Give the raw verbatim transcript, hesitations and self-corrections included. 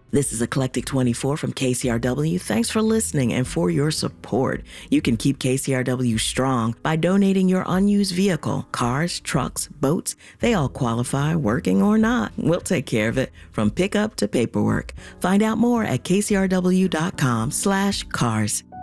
This is Eclectic twenty-four from K C R W. Thanks for listening and for your support. You can keep K C R W strong by donating your unused vehicle. Cars, trucks, boats, they all qualify, working or not. We'll take care of it from pickup to paperwork. Find out more at kcrw.com slash cars.